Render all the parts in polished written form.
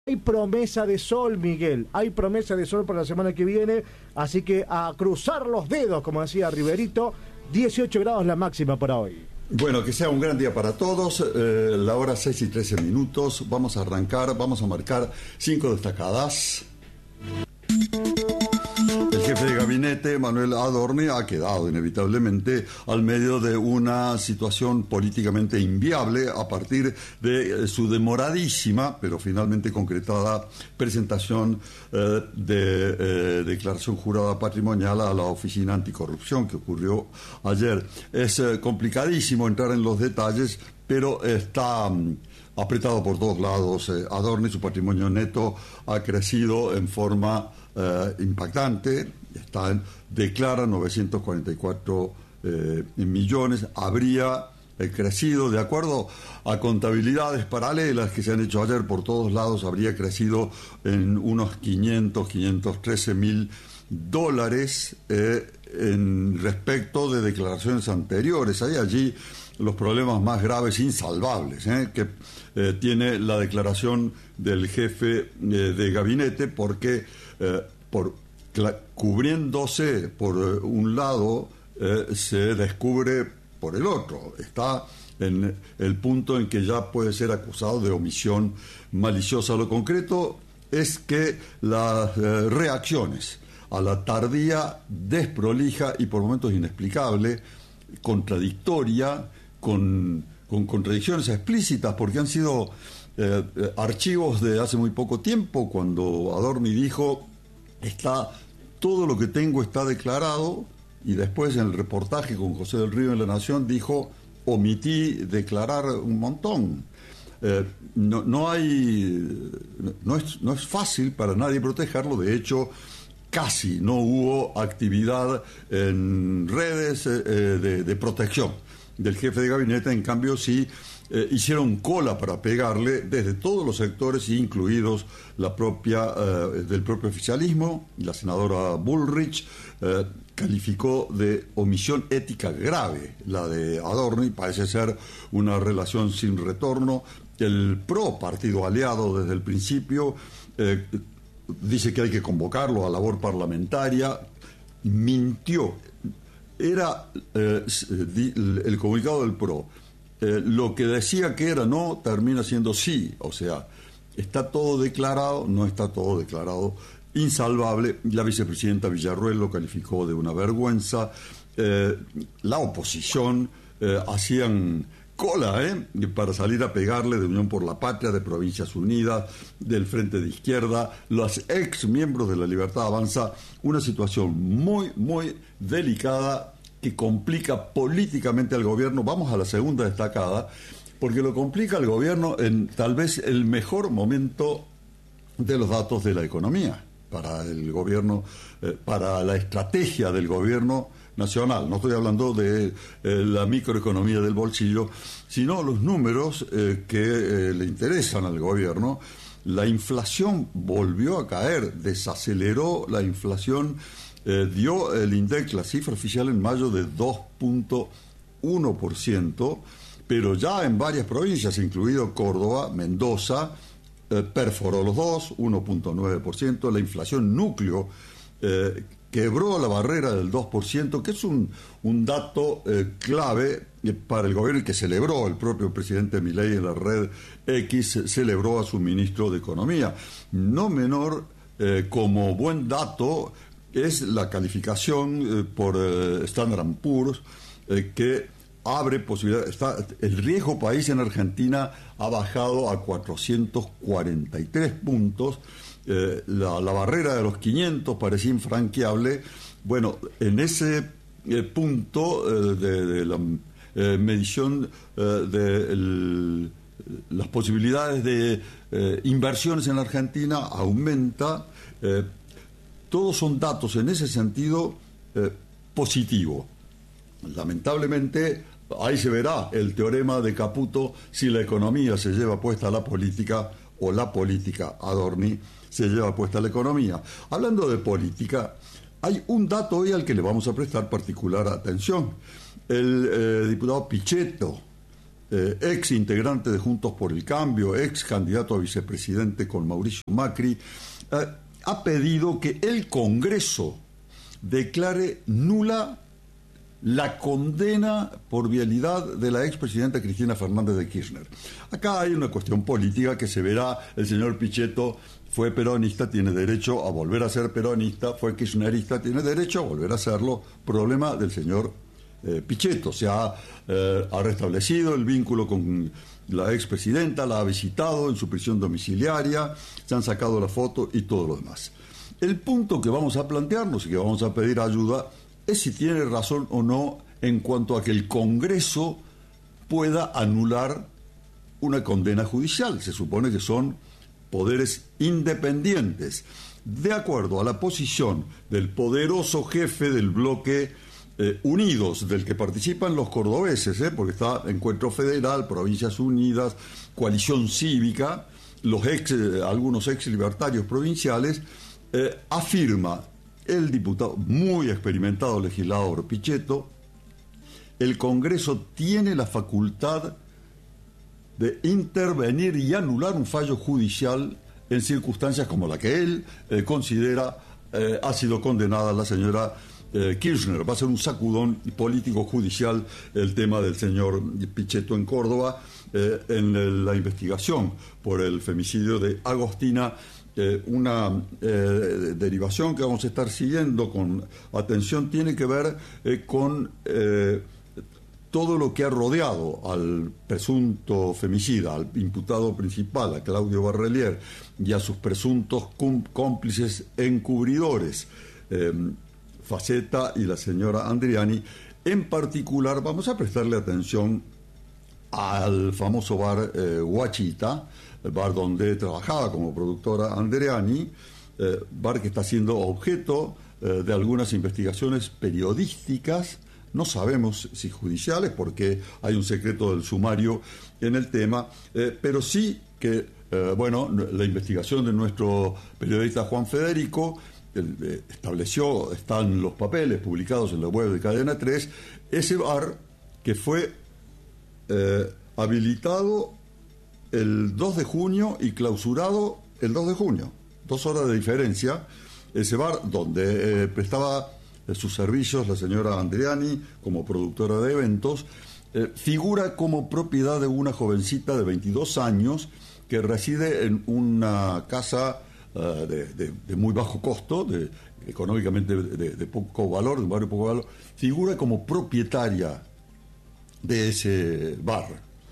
Hay promesa de sol, Miguel, hay promesa de sol para la semana que viene, así que a cruzar los dedos, como decía Riverito. 18 grados la máxima para hoy. Bueno, que sea un gran día para todos. La hora 6:13. Vamos a arrancar, vamos a marcar 5 destacadas. El jefe de gabinete, Manuel Adorni, ha quedado inevitablemente al medio de una situación políticamente inviable a partir de su demoradísima, pero finalmente concretada, presentación de declaración jurada patrimonial a la Oficina Anticorrupción que ocurrió ayer. Es complicadísimo entrar en los detalles, pero está apretado por todos lados. Adorni, su patrimonio neto ha crecido en forma impactante, declara 944 millones, habría crecido, de acuerdo a contabilidades paralelas que se han hecho ayer por todos lados, habría crecido en unos 513 mil dólares en respecto de declaraciones anteriores. Hay allí los problemas más graves, insalvables, que tiene la declaración del jefe de gabinete, porque cubriéndose por un lado, se descubre por el otro. Está en el punto en que ya puede ser acusado de omisión maliciosa. Lo concreto es que las reacciones a la tardía, desprolija y por momentos inexplicable, contradictoria, con contradicciones explícitas, porque han sido archivos de hace muy poco tiempo, cuando Adorni dijo: todo lo que tengo está declarado, y después en el reportaje con José del Río en La Nación dijo: omití declarar un montón. No es fácil para nadie protegerlo. De hecho, casi no hubo actividad en redes de protección del jefe de gabinete. En cambio, sí hicieron cola para pegarle desde todos los sectores, incluidos del propio oficialismo. La senadora Bullrich calificó de omisión ética grave la de Adorni. Parece ser una relación sin retorno. El PRO, partido aliado desde el principio, dice que hay que convocarlo a labor parlamentaria. Mintió. Era el comunicado del PRO. Lo que decía que era no, termina siendo sí. O sea, está todo declarado, no está todo declarado. Insalvable. La vicepresidenta Villarruel lo calificó de una vergüenza. La oposición hacían cola para salir a pegarle, de Unión por la Patria, de Provincias Unidas, del Frente de Izquierda, los ex miembros de La Libertad Avanza. Una situación muy, muy delicada que complica políticamente al gobierno. Vamos a la segunda destacada, porque lo complica al gobierno en tal vez el mejor momento de los datos de la economía para el gobierno, para la estrategia del gobierno nacional. No estoy hablando de la microeconomía del bolsillo, sino los números que le interesan al gobierno. La inflación volvió a caer, desaceleró la inflación. Dio el INDEC la cifra oficial en mayo de 2.1%, pero ya en varias provincias, incluido Córdoba, Mendoza, perforó los dos, 1.9%. La inflación núcleo quebró la barrera del 2%, que es un dato clave para el gobierno, y que celebró el propio presidente Milei en la red X, celebró a su ministro de Economía. No menor, como buen dato, es la calificación por Standard & Poor's, que abre posibilidades. El riesgo país en Argentina ha bajado a 443 puntos. La barrera de los 500 parecía infranqueable. Bueno, en ese punto de la medición de las posibilidades de inversiones en la Argentina aumenta. Todos son datos en ese sentido positivo. Lamentablemente, ahí se verá el teorema de Caputo, si la economía se lleva puesta a la política o la política, Adorni, se lleva puesta a la economía. Hablando de política, hay un dato hoy al que le vamos a prestar particular atención. El diputado Pichetto ex integrante de Juntos por el Cambio, ex candidato a vicepresidente con Mauricio Macri, ha pedido que el Congreso declare nula la condena por vialidad de la expresidenta Cristina Fernández de Kirchner. Acá hay una cuestión política que se verá. El señor Pichetto fue peronista, tiene derecho a volver a ser peronista, fue kirchnerista, tiene derecho a volver a serlo. Problema del señor Pichetto. Se ha restablecido el vínculo con la expresidenta, la ha visitado en su prisión domiciliaria, se han sacado la foto y todo lo demás. El punto que vamos a plantearnos y que vamos a pedir ayuda es si tiene razón o no en cuanto a que el Congreso pueda anular una condena judicial. Se supone que son poderes independientes. De acuerdo a la posición del poderoso jefe del bloque Unidos, del que participan los cordobeses, porque está Encuentro Federal, Provincias Unidas, Coalición Cívica, algunos ex libertarios provinciales, afirma el diputado muy experimentado legislador Pichetto: el Congreso tiene la facultad de intervenir y anular un fallo judicial en circunstancias como la que él considera ha sido condenada la señora Kirchner. Va a ser un sacudón político judicial el tema del señor Pichetto en Córdoba, en la investigación por el femicidio de Agostina. Una derivación que vamos a estar siguiendo con atención tiene que ver con todo lo que ha rodeado al presunto femicida, al imputado principal, a Claudio Barrelier, y a sus presuntos cómplices encubridores, Facetta y la señora Andriani. En particular vamos a prestarle atención al famoso bar Guachita, el bar donde trabajaba como productora Andreani, bar que está siendo objeto de algunas investigaciones periodísticas, no sabemos si judiciales, porque hay un secreto del sumario en el tema, pero sí que, la investigación de nuestro periodista Juan Federico estableció, están los papeles publicados en la web de Cadena 3, ese bar que fue habilitado el 2 de junio y clausurado el 2 de junio, 2 horas de diferencia. Ese bar donde prestaba sus servicios la señora Andriani como productora de eventos, figura como propiedad de una jovencita de 22 años que reside en una casa de muy bajo costo, económicamente de poco valor, de un barrio de poco valor. Figura como propietaria de ese bar.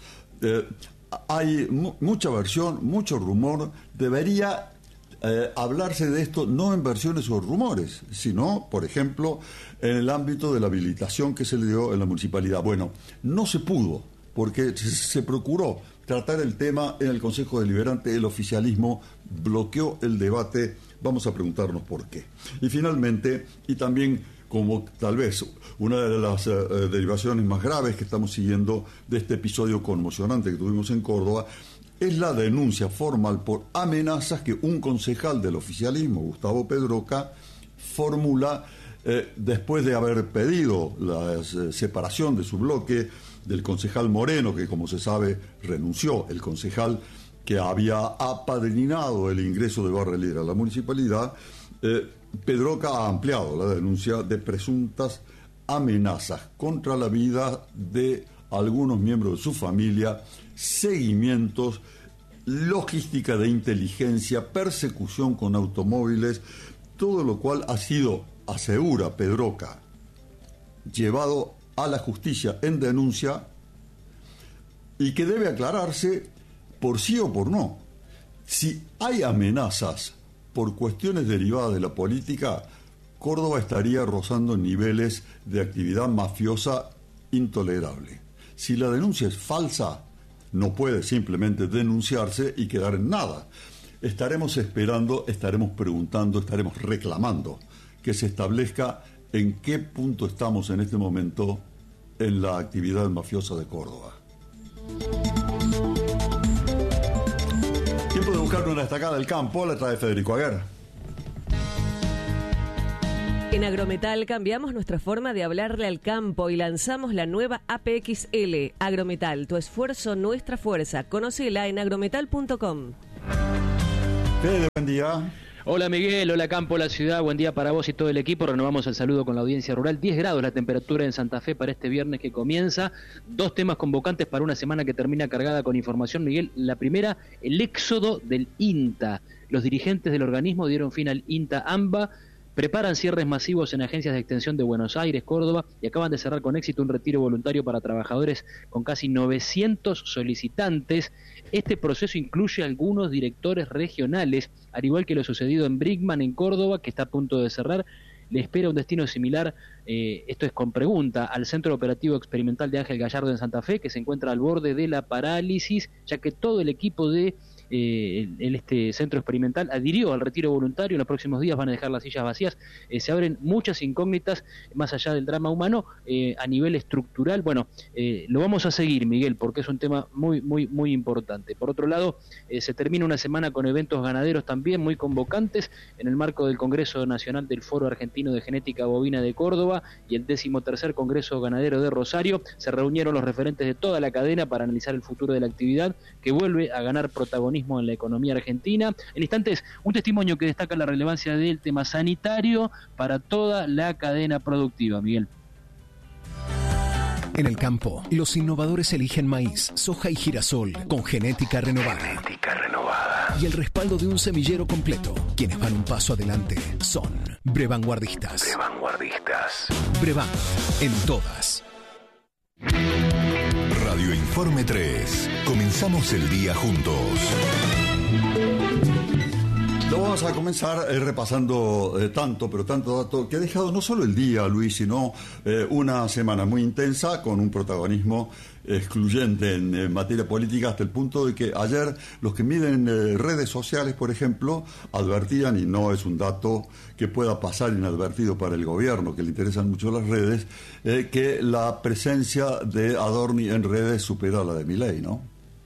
Hay mucha versión, mucho rumor. Debería hablarse de esto no en versiones o rumores, sino, por ejemplo, en el ámbito de la habilitación que se le dio en la municipalidad. Bueno, no se pudo, porque se procuró tratar el tema en el Consejo Deliberante. El oficialismo bloqueó el debate. Vamos a preguntarnos por qué. Y finalmente, y también como tal vez una de las derivaciones más graves que estamos siguiendo de este episodio conmocionante que tuvimos en Córdoba, es la denuncia formal por amenazas que un concejal del oficialismo, Gustavo Pedroca, formula después de haber pedido la separación de su bloque del concejal Moreno, que como se sabe renunció, el concejal que había apadrinado el ingreso de Barrelier a la municipalidad. Pedroca ha ampliado la denuncia de presuntas amenazas contra la vida de algunos miembros de su familia, seguimientos, logística de inteligencia, persecución con automóviles, todo lo cual ha sido, asegura Pedroca, llevado a la justicia en denuncia y que debe aclararse por sí o por no. Si hay amenazas por cuestiones derivadas de la política, Córdoba estaría rozando niveles de actividad mafiosa intolerable. Si la denuncia es falsa, no puede simplemente denunciarse y quedar en nada. Estaremos esperando, estaremos preguntando, estaremos reclamando que se establezca en qué punto estamos en este momento en la actividad mafiosa de Córdoba. Tiempo de buscar una destacada del campo, la trae Federico Aguer. En Agrometal cambiamos nuestra forma de hablarle al campo y lanzamos la nueva APXL. Agrometal, tu esfuerzo, nuestra fuerza. Conócela en agrometal.com. Fede, buen día. Hola Miguel, hola campo, la ciudad, buen día para vos y todo el equipo. Renovamos el saludo con la audiencia rural. 10 grados la temperatura en Santa Fe para este viernes que comienza. 2 temas convocantes para una semana que termina cargada con información, Miguel. La primera, el éxodo del INTA. Los dirigentes del organismo dieron fin al INTA AMBA. Preparan cierres masivos en agencias de extensión de Buenos Aires, Córdoba, y acaban de cerrar con éxito un retiro voluntario para trabajadores con casi 900 solicitantes. Este proceso incluye algunos directores regionales, al igual que lo sucedido en Brickman, en Córdoba, que está a punto de cerrar. Le espera un destino similar, esto es con pregunta, al Centro Operativo Experimental de Ángel Gallardo en Santa Fe, que se encuentra al borde de la parálisis, ya que todo el equipo de este centro experimental adhirió al retiro voluntario. En los próximos días van a dejar las sillas vacías. Se abren muchas incógnitas más allá del drama humano a nivel estructural. Bueno, lo vamos a seguir, Miguel, porque es un tema muy importante. Por otro lado, se termina una semana con eventos ganaderos también muy convocantes en el marco del Congreso Nacional del Foro Argentino de Genética Bovina de Córdoba y el 13º Congreso Ganadero de Rosario. Se reunieron los referentes de toda la cadena para analizar el futuro de la actividad, que vuelve a ganar protagonismo en la economía argentina. En instantes, un testimonio que destaca la relevancia del tema sanitario para toda la cadena productiva, Miguel. En el campo, los innovadores eligen maíz, soja y girasol con genética renovada. Y el respaldo de un semillero completo. Quienes van un paso adelante son Brevanguardistas. Brevan, en todas. Radio Informe 3. Comenzamos el día juntos. Lo vamos a comenzar repasando tanto dato que ha dejado no solo el día, Luis, sino una semana muy intensa con un protagonismo excluyente en materia política, hasta el punto de que ayer los que miden redes sociales, por ejemplo, advertían, y no es un dato que pueda pasar inadvertido para el gobierno, que le interesan mucho las redes, que la presencia de Adorni en redes supera a la de Milei, ¿no?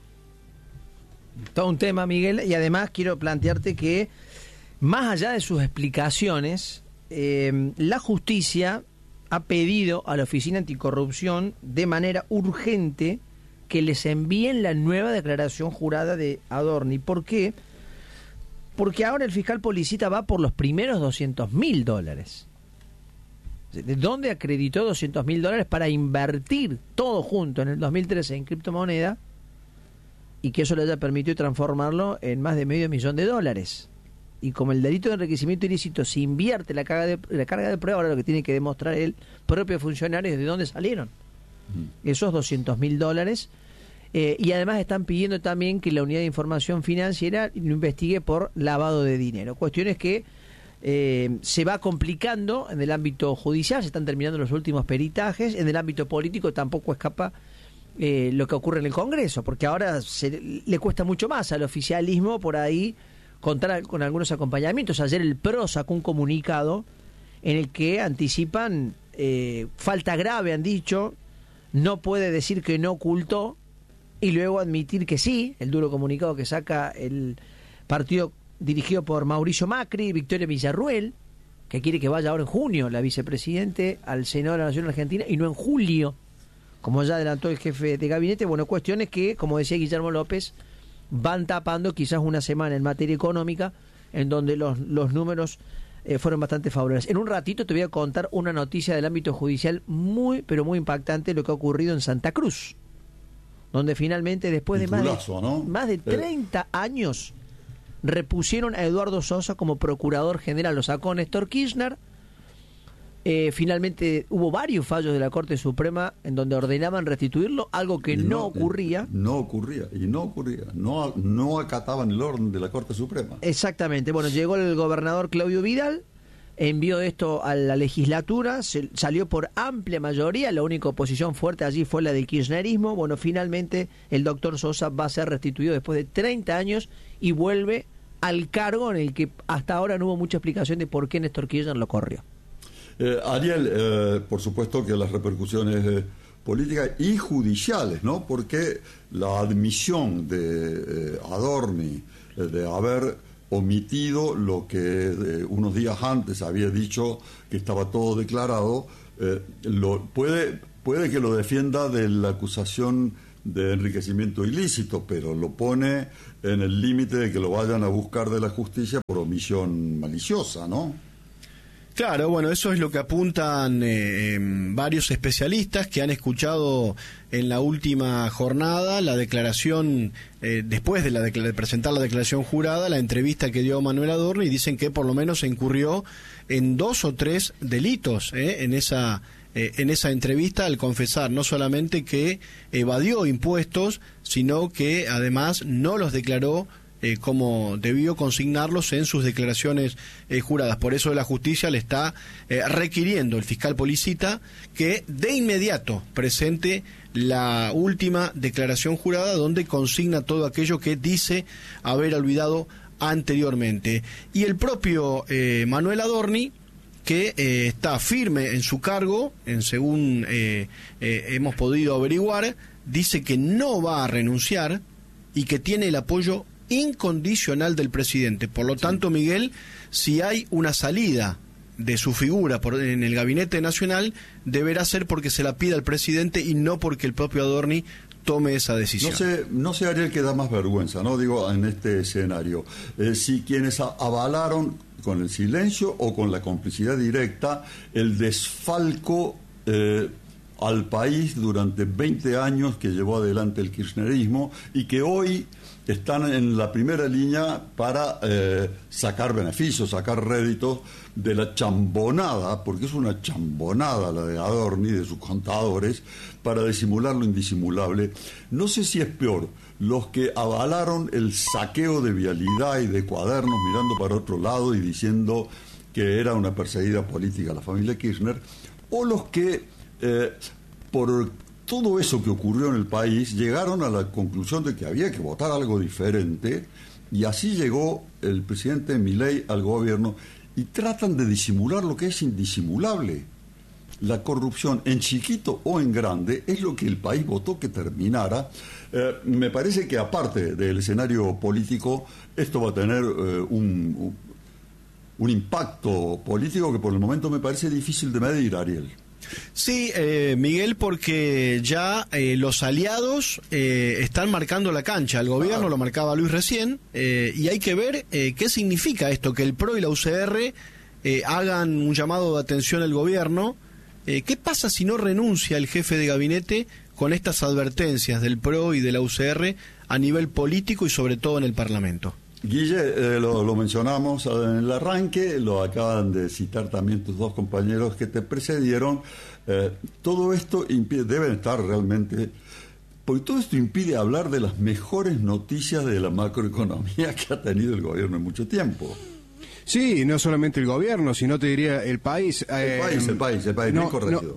Todo un tema, Miguel, y además quiero plantearte que, más allá de sus explicaciones, la justicia ha pedido a la Oficina Anticorrupción de manera urgente que les envíen la nueva declaración jurada de Adorni. ¿Por qué? Porque ahora el fiscal Policita va por los primeros $200.000. ¿De dónde acreditó $200.000 para invertir todo junto en el 2013 en criptomoneda? Y que eso le haya permitido transformarlo en más de $500.000. Y como el delito de enriquecimiento ilícito se invierte la carga de prueba, ahora lo que tiene que demostrar el propio funcionario es de dónde salieron esos $200.000. Y además están pidiendo también que la Unidad de Información Financiera lo investigue por lavado de dinero. Cuestiones que se va complicando en el ámbito judicial, se están terminando los últimos peritajes. En el ámbito político tampoco escapa lo que ocurre en el Congreso, porque ahora le cuesta mucho más al oficialismo por ahí contar con algunos acompañamientos. Ayer el PRO sacó un comunicado en el que anticipan falta grave, han dicho, no puede decir que no ocultó y luego admitir que sí. El duro comunicado que saca el partido dirigido por Mauricio Macri, Victoria Villarruel, que quiere que vaya ahora en junio la vicepresidente al Senado de la Nación Argentina y no en julio, como ya adelantó el jefe de gabinete. Bueno, cuestiones que, como decía Guillermo López, van tapando quizás una semana en materia económica en donde los números fueron bastante favorables. En un ratito te voy a contar una noticia del ámbito judicial muy impactante, lo que ha ocurrido en Santa Cruz, donde finalmente después de más de 30 años repusieron a Eduardo Sosa como procurador general. Lo sacó Néstor Kirchner. Finalmente hubo varios fallos de la Corte Suprema en donde ordenaban restituirlo, algo que no ocurría. No acataban el orden de la Corte Suprema. Exactamente. Bueno, llegó el gobernador Claudio Vidal, envió esto a la legislatura, salió por amplia mayoría, la única oposición fuerte allí fue la del kirchnerismo. Bueno, finalmente el doctor Sosa va a ser restituido después de 30 años y vuelve al cargo en el que hasta ahora no hubo mucha explicación de por qué Néstor Kirchner lo corrió. Ariel, por supuesto que las repercusiones políticas y judiciales, ¿no? Porque la admisión de Adorni de haber omitido lo que unos días antes había dicho que estaba todo declarado, puede que lo defienda de la acusación de enriquecimiento ilícito, pero lo pone en el límite de que lo vayan a buscar de la justicia por omisión maliciosa, ¿no? Claro, bueno, eso es lo que apuntan varios especialistas que han escuchado en la última jornada la declaración, después de presentar la declaración jurada, la entrevista que dio Manuel Adorni, y dicen que por lo menos se incurrió en 2 o 3 delitos en esa entrevista, al confesar no solamente que evadió impuestos, sino que además no los declaró como debió consignarlos en sus declaraciones juradas. Por eso la justicia le está requiriendo el fiscal Policita que de inmediato presente la última declaración jurada donde consigna todo aquello que dice haber olvidado anteriormente. Y el propio Manuel Adorni, que está firme en su cargo, según hemos podido averiguar, dice que no va a renunciar y que tiene el apoyo incondicional del presidente. Por lo tanto, Miguel, si hay una salida de su figura en el Gabinete Nacional, deberá ser porque se la pida al presidente y no porque el propio Adorni tome esa decisión. No sé, Ariel, que da más vergüenza, ¿no? Digo, en este escenario. Si quienes avalaron con el silencio o con la complicidad directa el desfalco al país durante 20 años que llevó adelante el kirchnerismo y que hoy están en la primera línea para sacar beneficios, sacar réditos de la chambonada, porque es una chambonada la de Adorni, de sus contadores, para disimular lo indisimulable. No sé si es peor los que avalaron el saqueo de vialidad y de cuadernos mirando para otro lado y diciendo que era una perseguida política la familia Kirchner, o los que por todo eso que ocurrió en el país llegaron a la conclusión de que había que votar algo diferente, y así llegó el presidente Milei al gobierno y tratan de disimular lo que es indisimulable. La corrupción, en chiquito o en grande, es lo que el país votó que terminara. Me parece que aparte del escenario político, esto va a tener un impacto político que por el momento me parece difícil de medir, Ariel. Sí, Miguel, porque ya los aliados están marcando la cancha. El gobierno lo marcaba Luis recién, y hay que ver qué significa esto, que el PRO y la UCR hagan un llamado de atención al gobierno. ¿Qué pasa si no renuncia el jefe de gabinete con estas advertencias del PRO y de la UCR a nivel político y sobre todo en el Parlamento? Guille, lo mencionamos en el arranque, lo acaban de citar también tus dos compañeros que te precedieron. Todo esto deben estar realmente, porque todo esto impide hablar de las mejores noticias de la macroeconomía que ha tenido el gobierno en mucho tiempo. Sí, no solamente el gobierno, sino te diría el país. El país, bien corregido.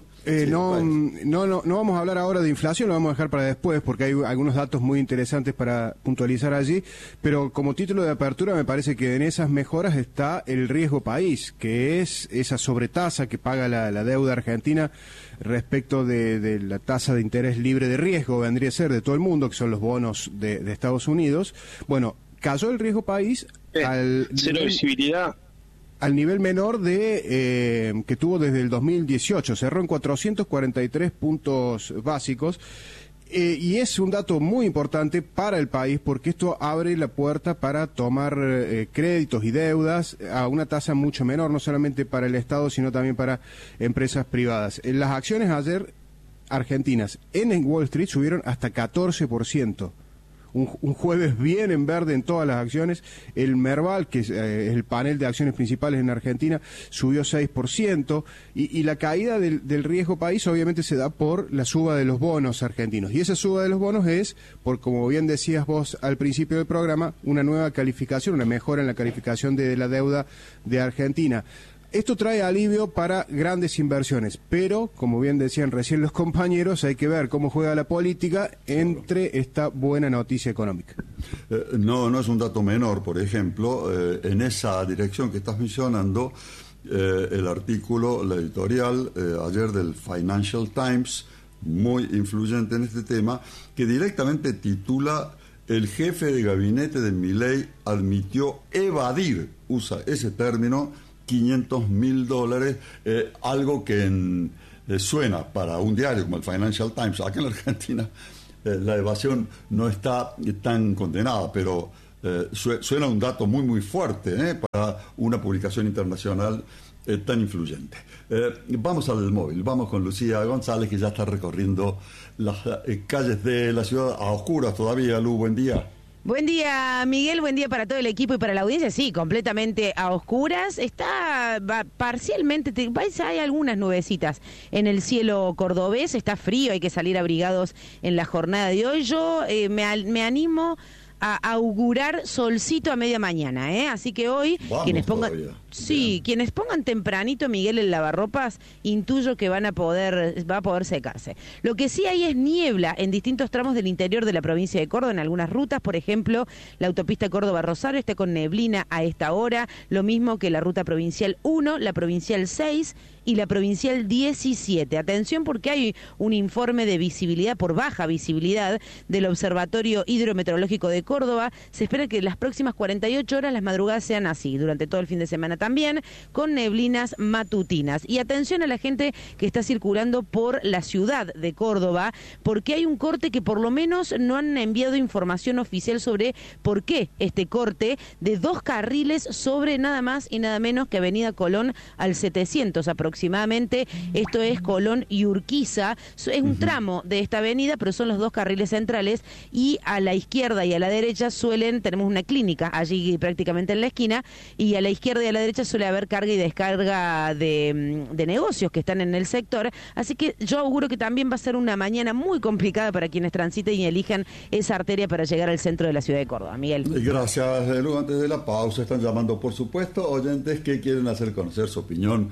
No vamos a hablar ahora de inflación, lo vamos a dejar para después porque hay algunos datos muy interesantes para puntualizar allí, pero como título de apertura me parece que en esas mejoras está el riesgo país, que es esa sobretasa que paga la deuda argentina respecto de la tasa de interés libre de riesgo, vendría a ser de todo el mundo, que son los bonos de Estados Unidos. Bueno, cayó el riesgo país cero visibilidad al nivel menor de que tuvo desde el 2018, cerró en 443 puntos básicos, y es un dato muy importante para el país porque esto abre la puerta para tomar créditos y deudas a una tasa mucho menor, no solamente para el Estado, sino también para empresas privadas. Las acciones ayer argentinas en Wall Street subieron hasta 14%. Un jueves bien en verde en todas las acciones. El Merval, que es el panel de acciones principales en Argentina, subió 6%, y la caída del riesgo país obviamente se da por la suba de los bonos argentinos, y esa suba de los bonos es por, como bien decías vos al principio del programa, una nueva calificación, una mejora en la calificación de la deuda de Argentina. Esto trae alivio para grandes inversiones, pero, como bien decían recién los compañeros, hay que ver cómo juega la política entre esta buena noticia económica. No es un dato menor, por ejemplo, en esa dirección que estás mencionando, el artículo, la editorial ayer del Financial Times, muy influyente en este tema, que directamente titula el jefe de gabinete de Milei admitió evadir, usa ese término, $500.000, algo que suena para un diario como el Financial Times. Acá en la Argentina la evasión no está tan condenada, pero suena un dato muy, muy fuerte para una publicación internacional tan influyente. Vamos al móvil, vamos con Lucía González, que ya está recorriendo las calles de la ciudad a oscuras todavía. Lu, buen día. Buen día, Miguel, buen día para todo el equipo y para la audiencia. Sí, completamente a oscuras. Está parcialmente, hay algunas nubecitas en el cielo cordobés. Está frío, hay que salir abrigados en la jornada de hoy. Yo me animo a augurar solcito a media mañana, así que hoy quienes pongan tempranito, Miguel, el lavarropas, intuyo que va a poder secarse. Lo que sí hay es niebla en distintos tramos del interior de la provincia de Córdoba, en algunas rutas. Por ejemplo, la autopista Córdoba-Rosario está con neblina a esta hora, lo mismo que la ruta provincial 1, la provincial 6 y la provincial 17. Atención, porque hay un informe de visibilidad por baja visibilidad del Observatorio Hidrometeorológico de Córdoba. Se espera que las próximas 48 horas las madrugadas sean así, durante todo el fin de semana también, con neblinas matutinas. Y atención a la gente que está circulando por la ciudad de Córdoba, porque hay un corte que por lo menos no han enviado información oficial sobre por qué este corte de 2 carriles sobre nada más y nada menos que Avenida Colón al 700 aproximadamente. Esto es Colón y Urquiza. Es un tramo de esta avenida, pero son los 2 carriles centrales, y a la izquierda y a la derecha tenemos una clínica allí prácticamente en la esquina, y a la izquierda y a la derecha suele haber carga y descarga de negocios que están en el sector. Así que yo auguro que también va a ser una mañana muy complicada para quienes transiten y elijan esa arteria para llegar al centro de la ciudad de Córdoba. Miguel. Gracias, Lu. Antes de la pausa están llamando, por supuesto, oyentes que quieren hacer conocer su opinión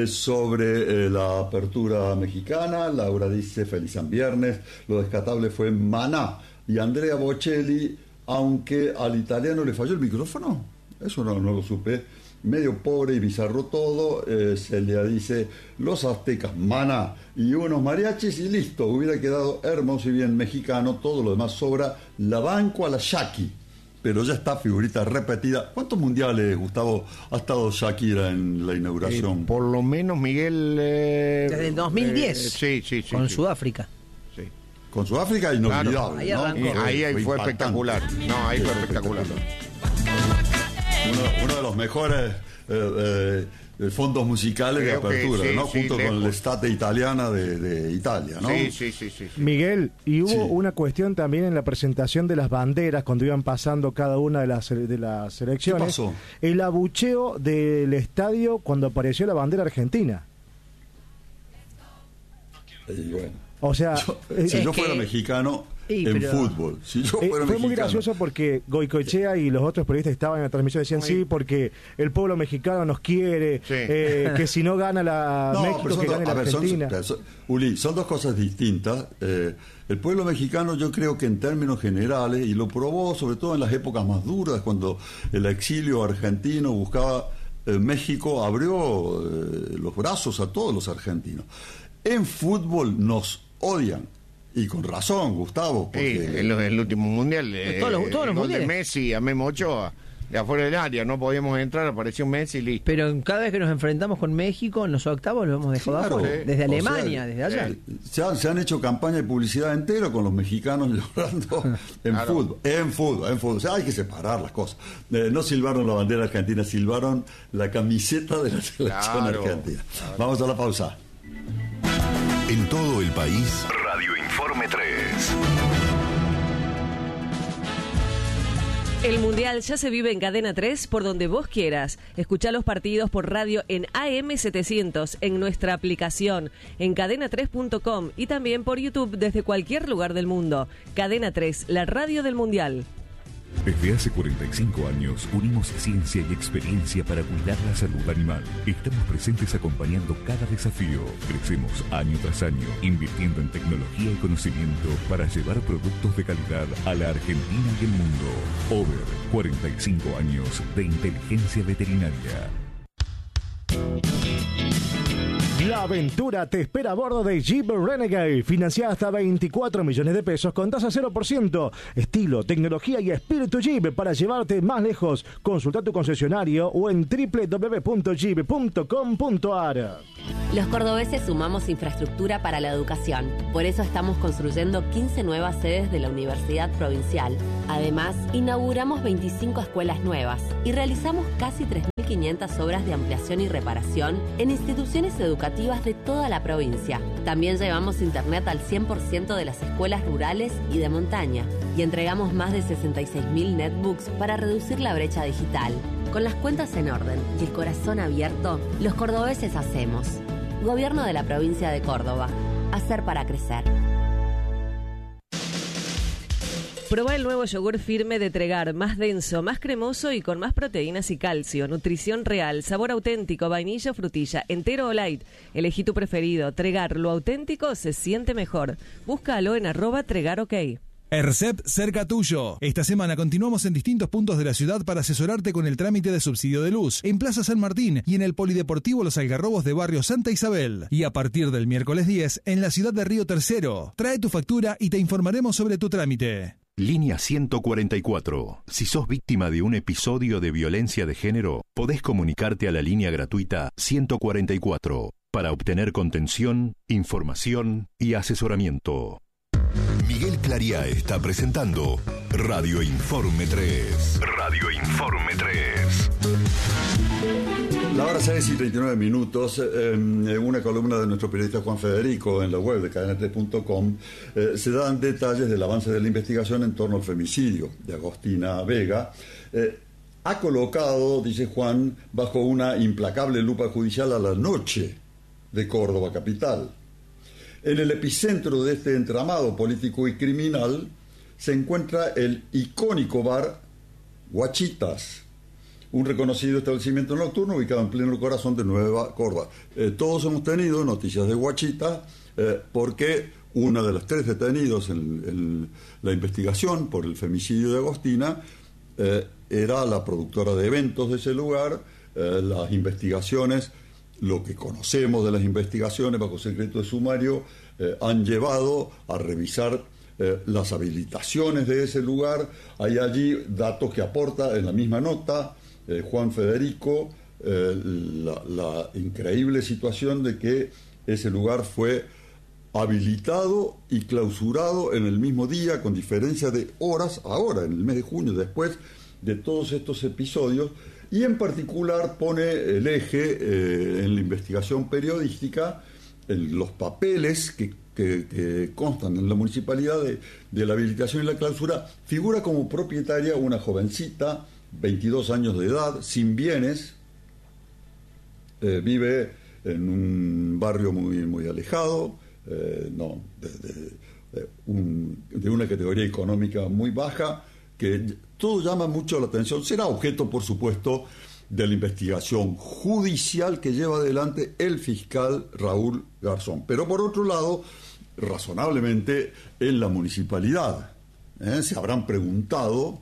sobre la apertura mexicana. Laura dice: feliz San Viernes, lo descatable fue Maná. Y Andrea Bocelli, aunque al italiano le falló el micrófono, eso no lo supe, medio pobre y bizarro todo. Celia dice: los aztecas, Maná y unos mariachis y listo, hubiera quedado hermoso y bien mexicano. Todo lo demás sobra, la banco a la Shaki. Pero ya está, figurita repetida. ¿Cuántos mundiales, Gustavo, ha estado Shakira en la inauguración? Por lo menos, Miguel... desde el 2010. Sí. Con Sudáfrica. Sí. Con Sudáfrica, inolvidable. Claro, ¿no? Ahí fue espectacular. Ahí fue espectacular. Uno de los mejores fondos musicales de apertura, ¿no? Junto con l'estate italiana de Italia, ¿no? Sí. Miguel, y hubo una cuestión también en la presentación de las banderas cuando iban pasando cada una de las selecciones. ¿Qué pasó? El abucheo del estadio cuando apareció la bandera argentina. Bueno. O sea, si yo fuera mexicano fútbol, si yo fuera fue muy gracioso porque Goicoechea y los otros periodistas que estaban en la transmisión decían sí, porque el pueblo mexicano nos quiere, que si no gana México, que gane la Argentina. Uli, son 2 cosas distintas. El pueblo mexicano, yo creo que en términos generales, y lo probó sobre todo en las épocas más duras, cuando el exilio argentino buscaba México, abrió los brazos a todos los argentinos. En fútbol nos odian. Y con razón, Gustavo. Porque el último mundial. Todos los mundiales. De Messi a Memo Ochoa, de afuera del área, no podíamos entrar, apareció Messi y listo. Pero cada vez que nos enfrentamos con México, en los octavos lo hemos dejado abajo. Desde Alemania, desde allá. Se han hecho campaña de publicidad entera con los mexicanos llorando en fútbol. O sea, hay que separar las cosas. No silbaron la bandera argentina, silbaron la camiseta de la selección argentina. Vamos a la pausa. En todo el país, Radio Informe 3. El Mundial ya se vive en Cadena 3 por donde vos quieras. Escuchá los partidos por radio en AM700, en nuestra aplicación, en cadena3.com y también por YouTube desde cualquier lugar del mundo. Cadena 3, la radio del Mundial. Desde hace 45 años unimos ciencia y experiencia para cuidar la salud animal. Estamos presentes acompañando cada desafío. Crecemos año tras año, invirtiendo en tecnología y conocimiento para llevar productos de calidad a la Argentina y el mundo. Over 45 años de inteligencia veterinaria. La aventura te espera a bordo de Jeep Renegade, financiada hasta 24 millones de pesos con tasa 0%. Estilo, tecnología y espíritu Jeep para llevarte más lejos. Consulta tu concesionario o en www.jeep.com.ar. Los cordobeses sumamos infraestructura para la educación. Por eso estamos construyendo 15 nuevas sedes de la Universidad Provincial. Además, inauguramos 25 escuelas nuevas y realizamos casi 3.500 obras de ampliación y reparación en instituciones educativas de toda la provincia. También llevamos internet al 100% de las escuelas rurales y de montaña y entregamos más de 66.000 netbooks para reducir la brecha digital. Con las cuentas en orden y el corazón abierto, los cordobeses hacemos. Gobierno de la provincia de Córdoba. Hacer para crecer. Probá el nuevo yogur firme de Tregar, más denso, más cremoso y con más proteínas y calcio. Nutrición real, sabor auténtico, vainilla o frutilla, entero o light. Elegí tu preferido. Tregar, lo auténtico se siente mejor. Búscalo en @TregarOK. ERCEP cerca tuyo. Esta semana continuamos en distintos puntos de la ciudad para asesorarte con el trámite de subsidio de luz, en Plaza San Martín y en el Polideportivo Los Algarrobos de Barrio Santa Isabel. Y a partir del miércoles 10, en la ciudad de Río Tercero. Trae tu factura y te informaremos sobre tu trámite. Línea 144. Si sos víctima de un episodio de violencia de género, podés comunicarte a la línea gratuita 144 para obtener contención, información y asesoramiento. Miguel Clariá está presentando Radio Informe 3. Radio Informe 3. La hora 6:39, en una columna de nuestro periodista Juan Federico en la web de cadena3.com se dan detalles del avance de la investigación en torno al femicidio de Agostina Vega. Ha colocado, dice Juan, bajo una implacable lupa judicial a la noche de Córdoba capital. En el epicentro de este entramado político y criminal se encuentra el icónico bar Guachitas, un reconocido establecimiento nocturno ubicado en pleno corazón de Nueva Córdoba. Todos hemos tenido noticias de Guachitas porque una de las 3 detenidos en la investigación por el femicidio de Agostina era la productora de eventos de ese lugar. Las investigaciones, lo que conocemos de las investigaciones bajo secreto de sumario, han llevado a revisar las habilitaciones de ese lugar. Hay allí datos que aporta en la misma nota Juan Federico, la increíble situación de que ese lugar fue habilitado y clausurado en el mismo día, con diferencia de horas, ahora en el mes de junio, después de todos estos episodios, y en particular pone el eje en la investigación periodística, en los papeles que constan en la municipalidad de la habilitación y la clausura. Figura como propietaria una jovencita, 22 años de edad, sin bienes, vive en un barrio muy alejado, de una categoría económica muy baja, que todo llama mucho la atención. Será objeto, por supuesto, de la investigación judicial que lleva adelante el fiscal Raúl Garzón. Pero por otro lado, razonablemente, en la municipalidad se habrán preguntado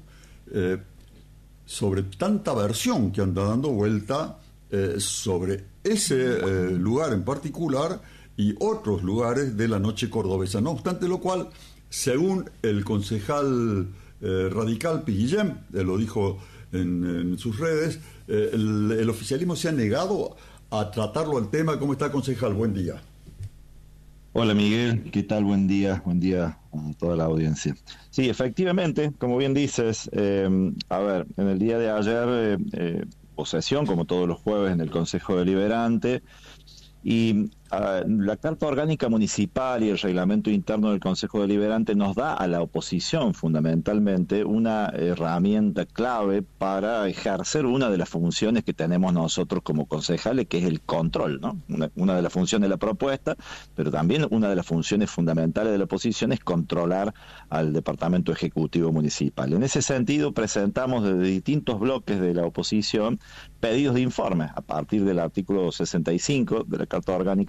sobre tanta versión que anda dando vuelta sobre ese lugar en particular y otros lugares de la noche cordobesa. No obstante lo cual, según el concejal radical Piguillem, lo dijo en sus redes, el oficialismo se ha negado a tratarlo al tema. ¿Cómo está, concejal? Buen día. Hola Miguel, ¿qué tal? Buen día a toda la audiencia. Sí, efectivamente, como bien dices, en el día de ayer, posesión, como todos los jueves, en el Consejo Deliberante, y la Carta Orgánica Municipal y el reglamento interno del Consejo Deliberante nos da a la oposición fundamentalmente una herramienta clave para ejercer una de las funciones que tenemos nosotros como concejales, que es el control, ¿no? Una de las funciones de la propuesta, pero también una de las funciones fundamentales de la oposición es controlar al Departamento Ejecutivo Municipal. En ese sentido, presentamos desde distintos bloques de la oposición pedidos de informes a partir del artículo 65 de la Carta Orgánica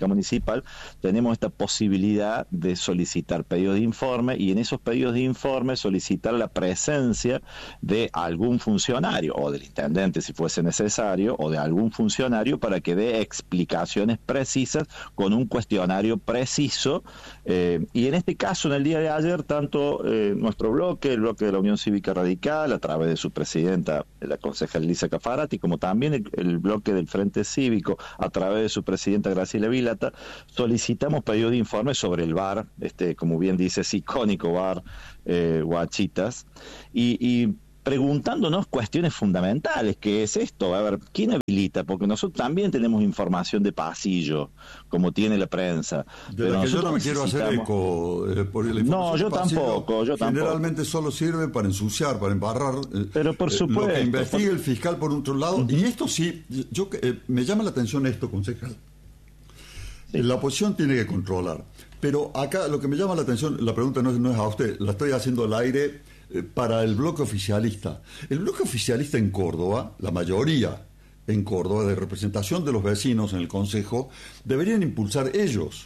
municipal, tenemos esta posibilidad de solicitar pedidos de informe y en esos pedidos de informe solicitar la presencia de algún funcionario o del intendente si fuese necesario o de algún funcionario para que dé explicaciones precisas con un cuestionario preciso y en este caso en el día de ayer tanto nuestro bloque, el bloque de la Unión Cívica Radical a través de su presidenta la concejal Elisa Cafarati como también el bloque del Frente Cívico a través de su presidenta Graciela Vilata solicitamos pedido de informe sobre el bar, como bien dice, es icónico bar Guachitas y preguntándonos cuestiones fundamentales, ¿qué es esto? A ver, ¿quién habilita? Porque nosotros también tenemos información de pasillo, como tiene la prensa. De la que yo no me quiero hacer eco. Por la no, yo tampoco. Generalmente solo sirve para ensuciar, para embarrar. Pero por supuesto. Lo que investiga el fiscal por otro lado. Y esto sí, me llama la atención esto, concejal. Sí. La oposición tiene que controlar. Pero acá lo que me llama la atención, la pregunta no es a usted, la estoy haciendo al aire para el bloque oficialista. El bloque oficialista en Córdoba, la mayoría en Córdoba, de representación de los vecinos en el Consejo, deberían impulsar ellos.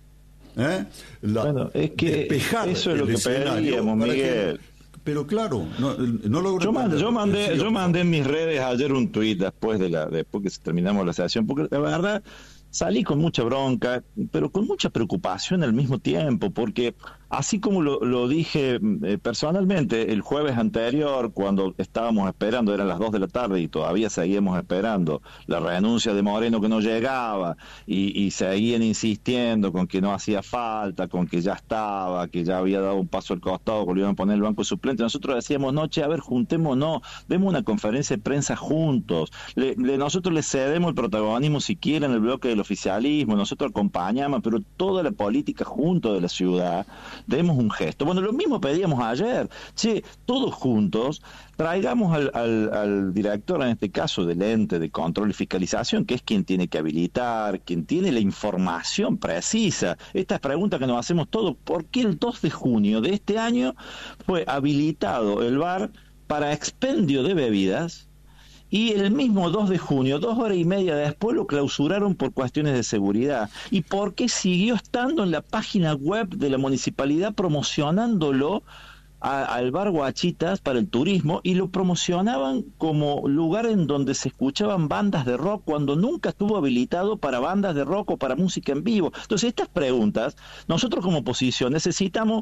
Bueno, es que despejar eso es lo que pedíamos, Miguel. Pero claro, no logro. Yo mandé en mis redes ayer un tuit después que terminamos la sesión, porque la verdad salí con mucha bronca, pero con mucha preocupación al mismo tiempo, porque así como lo dije personalmente el jueves anterior, cuando estábamos esperando, eran las 2 de la tarde y todavía seguíamos esperando la renuncia de Moreno que no llegaba, y seguían insistiendo con que no hacía falta, con que ya estaba, que ya había dado un paso al costado, que lo iban a poner el banco suplente. Nosotros decíamos, a ver, juntémonos, demos una conferencia de prensa juntos, nosotros le cedemos el protagonismo si quieren el bloque del oficialismo, nosotros acompañamos, pero toda la política junto de la ciudad, demos un gesto. Bueno, lo mismo pedíamos ayer, todos juntos, traigamos al director, en este caso del ente de control y fiscalización, que es quien tiene que habilitar, quien tiene la información precisa. Estas preguntas que nos hacemos todos, ¿por qué el 2 de junio de este año fue habilitado el bar para expendio de bebidas? Y el mismo 2 de junio, 2 horas y media después, lo clausuraron por cuestiones de seguridad. ¿Y por qué siguió estando en la página web de la municipalidad promocionándolo al bar Guachitas para el turismo? Y lo promocionaban como lugar en donde se escuchaban bandas de rock, cuando nunca estuvo habilitado para bandas de rock o para música en vivo. Entonces, estas preguntas, nosotros como oposición necesitamos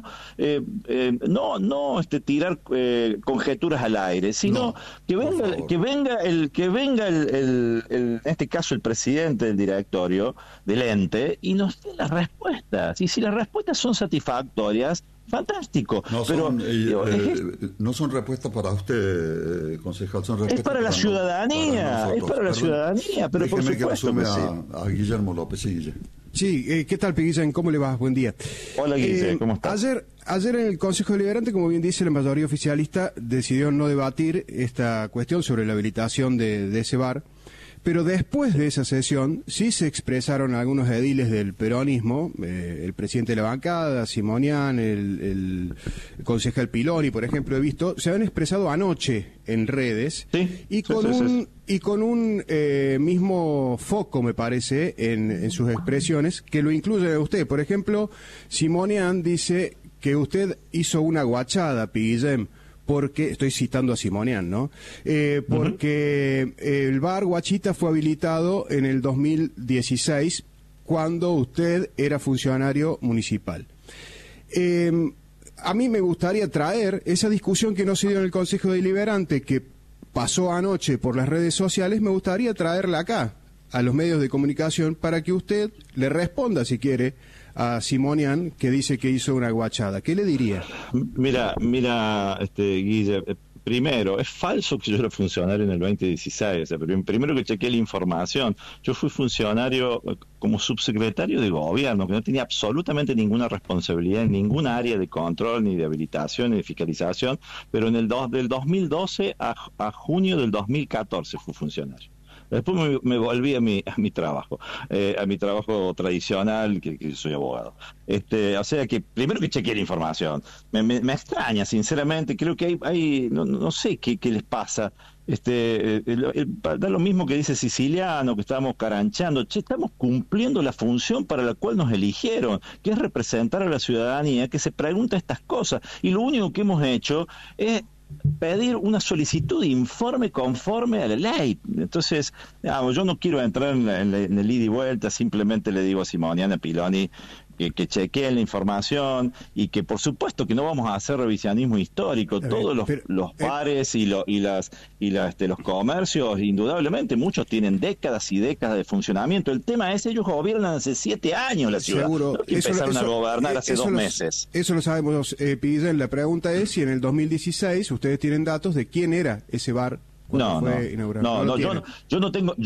no tirar conjeturas al aire, sino que venga en este caso el presidente del directorio del ente y nos dé las respuestas. Y si las respuestas son satisfactorias, fantástico. No son respuestas para usted, concejal, son respuestas es para la ciudadanía, es para la ciudadanía, pero por supuesto que lo sume a Guillermo López. Sí, ¿qué tal, Piguillén? ¿Cómo le va? Buen día. Hola, Guille, ¿cómo estás? Ayer en el Consejo Deliberante, como bien dice, la mayoría oficialista decidió no debatir esta cuestión sobre la habilitación de ese bar. Pero después de esa sesión sí se expresaron algunos ediles del peronismo, el presidente de la bancada, Simonian, el concejal Piloni, por ejemplo, he visto, se han expresado anoche en redes y con un mismo foco, me parece, en sus expresiones, que lo incluye a usted. Por ejemplo, Simonian dice que usted hizo una guachada, Piguillem, porque, estoy citando a Simonian, ¿no? Porque el bar Guachita fue habilitado en el 2016, cuando usted era funcionario municipal. A mí me gustaría traer esa discusión que no se dio en el Consejo Deliberante, que pasó anoche por las redes sociales, me gustaría traerla acá, a los medios de comunicación, para que usted le responda, si quiere, a Simonian, que dice que hizo una guachada. ¿Qué le diría? Mira, Guille, primero, es falso que yo era funcionario en el 2016. O sea, primero que chequeé la información, yo fui funcionario como subsecretario de gobierno, que no tenía absolutamente ninguna responsabilidad en ninguna área de control, ni de habilitación, ni de fiscalización, pero del 2012 a junio del 2014 fui funcionario. Después me volví a mi trabajo, a mi trabajo tradicional, que soy abogado. O sea que primero que chequeé la información. Me extraña, sinceramente. Creo que hay no sé qué les pasa. Da lo mismo que dice Siciliano, que estamos caranchando. Estamos cumpliendo la función para la cual nos eligieron, que es representar a la ciudadanía que se pregunta estas cosas. Y lo único que hemos hecho es pedir una solicitud de informe conforme a la ley. Entonces, yo no quiero entrar en el ida y vuelta, simplemente le digo a Simoniana Piloni que chequeen la información y que por supuesto que no vamos a hacer revisionismo histórico. Todos los bares y los comercios, indudablemente muchos tienen décadas y décadas de funcionamiento. El tema es, ellos gobiernan hace 7 años la ciudad. Seguro. Empezaron a gobernar hace 2 meses. Eso lo sabemos, Piguillén. La pregunta es si en el 2016 ustedes tienen datos de quién era ese bar cuando fue inaugurado. Yo no tengo